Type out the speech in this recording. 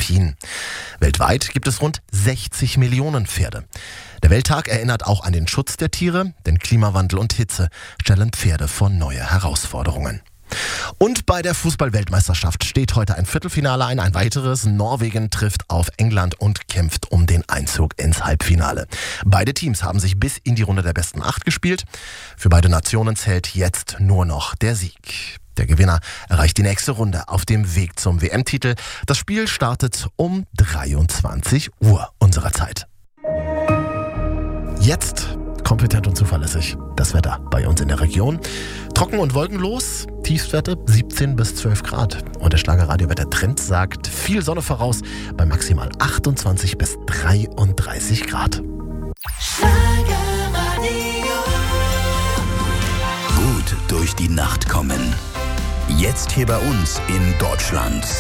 Alpin. Weltweit gibt es rund 60 Millionen Pferde. Der Welttag erinnert auch an den Schutz der Tiere, denn Klimawandel und Hitze stellen Pferde vor neue Herausforderungen. Und bei der Fußball-Weltmeisterschaft steht heute ein Viertelfinale ein weiteres. Norwegen trifft auf England und kämpft um den Einzug ins Halbfinale. Beide Teams haben sich bis in die Runde der besten 8 gespielt. Für beide Nationen zählt jetzt nur noch der Sieg. Der Gewinner erreicht die nächste Runde auf dem Weg zum WM-Titel. Das Spiel startet um 23 Uhr unserer Zeit. Jetzt kompetent und zuverlässig das Wetter bei uns in der Region. Trocken und wolkenlos, Tiefstwerte 17 bis 12 Grad. Und der Schlagerradio-Wetter-Trend sagt viel Sonne voraus bei maximal 28 bis 33 Grad. Schlagerradio. Gut durch die Nacht kommen. Jetzt hier bei uns in Deutschland.